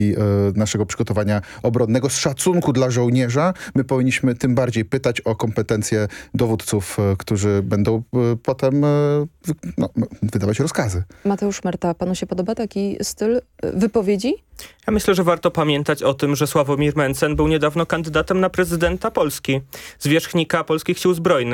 naszego przygotowania obronnego, z szacunku dla żołnierza, my powinniśmy tym bardziej pytać o kompetencje dowódców, którzy będą potem wydawać rozkazy. Mateusz Merta, panu się podoba taki styl wypowiedzi? Ja myślę, że warto pamiętać o tym, że Sławomir Mencen był niedawno kandydatem na prezydenta Polski, zwierzchnika polskich sił zbrojnych.